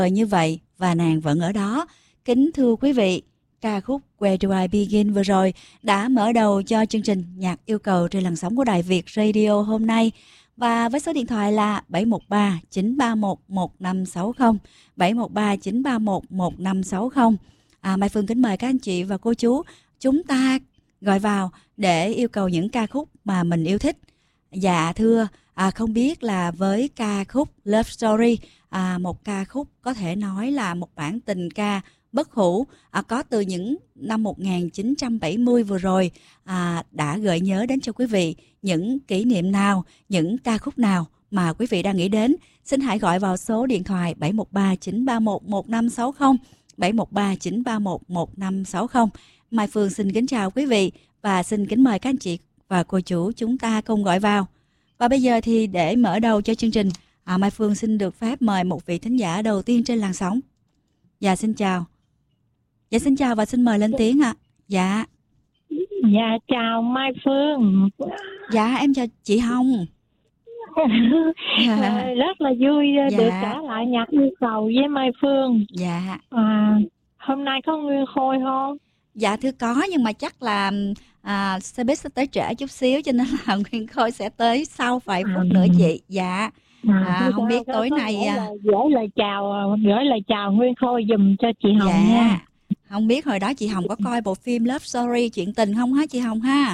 như vậy và nàng vẫn ở đó. Kính thưa quý vị, ca khúc Where Do I Begin vừa rồi đã mở đầu cho chương trình Nhạc Yêu Cầu trên làn sóng của Đài Việt Radio hôm nay. Và với số điện thoại là 713 931 1560, 713 931 1560. Mai Phương kính mời các anh chị và cô chú chúng ta gọi vào để yêu cầu những ca khúc mà mình yêu thích. Dạ thưa, không biết là với ca khúc Love Story, một ca khúc có thể nói là một bản tình ca bất hủ, có từ những năm 1970 vừa rồi, đã gợi nhớ đến cho quý vị những kỷ niệm nào, những ca khúc nào mà quý vị đang nghĩ đến. Xin hãy gọi vào số điện thoại 713 931 1560, 713 931 1560. Mai Phương xin kính chào quý vị và xin kính mời các anh chị và cô chú chúng ta cùng gọi vào. Và bây giờ thì để mở đầu cho chương trình, Mai Phương xin được phép mời một vị thính giả đầu tiên trên làn sóng. Dạ xin chào. Dạ xin chào và xin mời lên tiếng ạ. Dạ. Dạ chào Mai Phương. Dạ em chào chị Hồng. Rất là vui được trở lại Nhạc Yêu Cầu với Mai Phương. Dạ. Hôm nay có Nguyên Khôi không? Dạ thưa có, nhưng mà chắc là xe buýt sẽ tới trễ chút xíu cho nên là Nguyên Khôi sẽ tới sau vài phút nữa chị. Dạ. Không biết tối nay gửi lời chào Nguyên Khôi giùm cho chị Hồng nha. Không biết hồi đó chị Hồng có coi bộ phim Love Story chuyện tình không hả chị Hồng ha?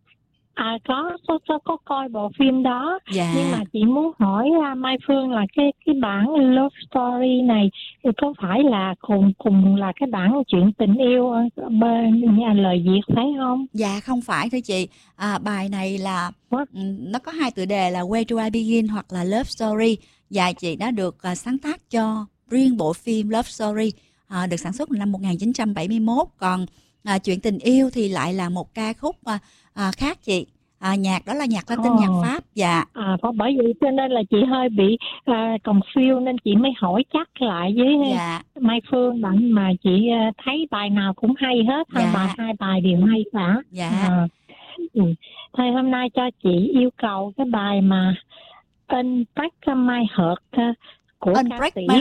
Có coi bộ phim đó. Dạ. Nhưng mà chị muốn hỏi Mai Phương là cái bản Love Story này thì có phải là cùng là cái bản chuyện tình yêu bên lời Việt phải không? Dạ không phải thưa chị. Bài này là nó có hai tựa đề là Where Do I Begin hoặc là Love Story. Dạ chị đã được sáng tác cho riêng bộ phim Love Story, được sản xuất năm 1971. Còn chuyện tình yêu thì lại là một ca khúc khác chị. Nhạc đó là nhạc Latin, nhạc Pháp. Dạ. Bởi vậy cho nên là chị hơi bị confused nên chị mới hỏi chắc lại với Mai Phương mà chị thấy bài nào cũng hay hết. Hai bài đều hay cả. Dạ. Thôi hôm nay cho chị yêu cầu cái bài mà Unbreak My Heart của ca sĩ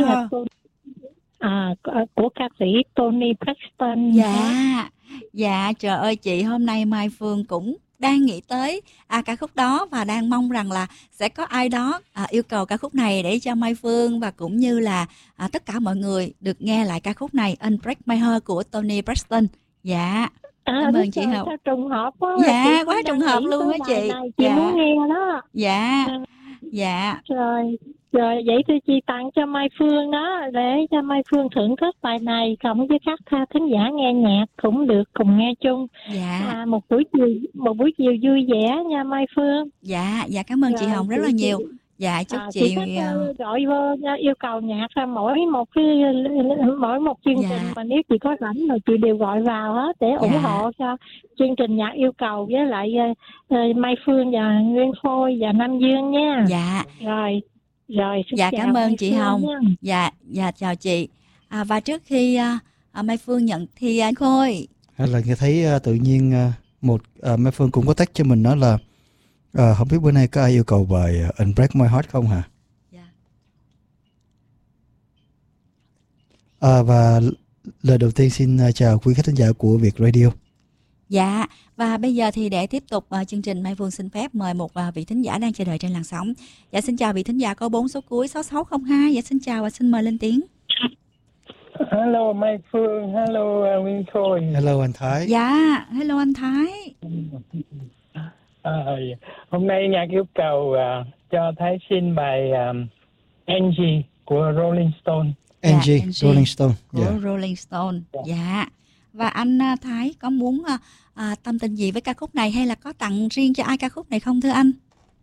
của ca sĩ Toni Braxton. Dạ trời ơi chị, hôm nay Mai Phương cũng đang nghĩ tới ca khúc đó và đang mong rằng là sẽ có ai đó yêu cầu ca khúc này để cho Mai Phương và cũng như là tất cả mọi người được nghe lại ca khúc này Unbreak My Heart của Toni Braxton. Dạ. Cảm ơn chị Hồng. Trùng hợp quá. Dạ, quá trùng hợp luôn á chị. Chị muốn nghe đó. Dạ. Rồi vậy thì chị tặng cho Mai Phương đó để cho Mai Phương thưởng thức bài này cộng với các thính giả nghe nhạc cũng được cùng nghe chung. Dạ. Một buổi chiều vui vẻ nha Mai Phương. Dạ cảm ơn chị Hồng rất là nhiều. Dạ chúc chị gọi vô yêu cầu nhạc mỗi một chương trình mà nếu chị có rảnh mà chị đều gọi vào hết để ủng hộ cho chương trình Nhạc Yêu Cầu với lại Mai Phương và Nguyên Khôi và Nam Dương nha. Dạ. Rồi dạ cảm ơn chị Hồng nha. Dạ chào chị. Và trước khi Mai Phương nhận thì anh Khôi là nghe thấy tự nhiên Mai Phương cũng có text cho mình nói là không biết bữa nay có ai yêu cầu bài Unbreak My Heart không hả? Và lời đầu tiên xin chào quý khán thính giả của Việt Radio. Dạ, và bây giờ thì để tiếp tục chương trình, Mai Phương xin phép mời một vị thính giả đang chờ đợi trên làn sóng. Dạ xin chào vị thính giả có 4 số cuối 6602. Dạ xin chào và xin mời lên tiếng. Hello Mai Phương, hello Nguyên Khôi. Hello anh Thái. Dạ, hello anh Thái. Hôm nay Nhạc Yêu Cầu cho Thái xin bài Angie của Rolling Stone. Angie, Rolling Stone. Của Rolling Stone. Dạ. Và anh Thái có muốn tâm tình gì với ca khúc này hay là có tặng riêng cho ai ca khúc này không thưa anh?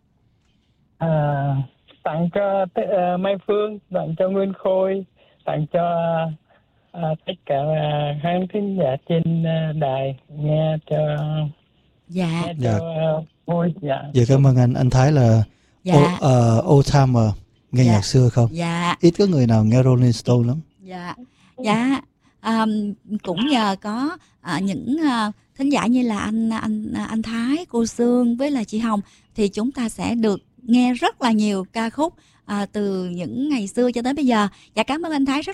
Tặng cho Mai Phương, tặng cho Nguyên Khôi, tặng cho tất cả khán thính giả trên đài nghe cho vui. Dạ cảm ơn anh Thái là old timer nghe nhạc xưa không? Dạ. Ít có người nào nghe Rolling Stone lắm. Dạ. Cũng nhờ có những thính giả như là anh Thái, cô Sương với là chị Hồng thì chúng ta sẽ được nghe rất là nhiều ca khúc từ những ngày xưa cho tới bây giờ. Dạ cảm ơn anh Thái rất